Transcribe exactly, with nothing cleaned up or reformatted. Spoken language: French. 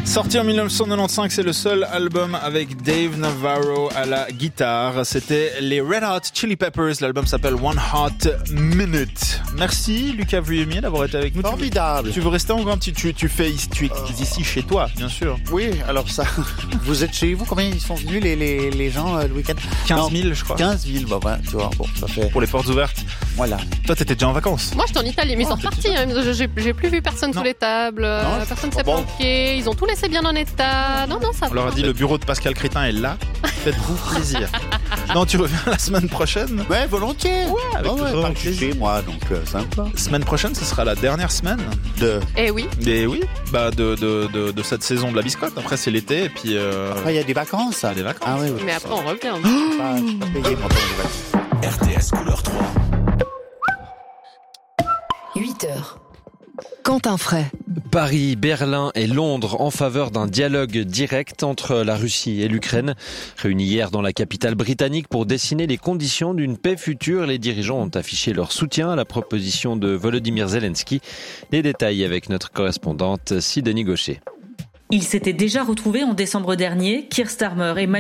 Sorti en dix-neuf cent quatre-vingt-quinze, c'est le seul album avec Dave Navarro à la guitare. C'était les Red Hot Chili Peppers. L'album s'appelle One Hot Minute. Merci Lucas Vuillemier d'avoir été avec nous. Formidable. Tu veux rester encore un petit tu, tu fais tu es ici chez toi, bien sûr. Oui, alors ça. Vous êtes chez vous? Combien ils sont venus les les les gens euh, le week-end? quinze mille, je crois. quinze mille, bah ouais, tu vois. Bon, ça fait. Pour les portes ouvertes. Voilà. Toi, t'étais déjà en vacances. Moi, j'étais en Italie, mais ils Oh, sont repartis. Hein. J'ai, j'ai plus vu personne Non. sous les tables. Non, personne c'est s'est bon. planqué. Ils ont tout laissé bien en état. Non, non, ça va. On leur a dit le bureau de Pascal Crétin est là. Faites-vous plaisir. Non, tu reviens la semaine prochaine. Ouais, volontiers. Ouais, avec oh, ouais, grand pas que je suis plaisir. chez moi, donc euh, simple. Semaine prochaine, ce sera la dernière semaine De. Eh oui. Et oui, bah de, de, de, de cette saison de la biscotte. Après, c'est l'été et puis. Euh... Après, il y a des vacances. Il y a des vacances. Ah oui, oui. Mais après, on revient. Je suis pas, je suis pas payé pendant les vacances. R T S couleur trois. huit heures. Quentin Fray. Paris, Berlin et Londres en faveur d'un dialogue direct entre la Russie et l'Ukraine. Réunis hier dans la capitale britannique pour dessiner les conditions d'une paix future, les dirigeants ont affiché leur soutien à la proposition de Volodymyr Zelensky. Les détails avec notre correspondante Sidonie Gaucher. Ils s'étaient déjà retrouvés en décembre dernier. Keir Starmer et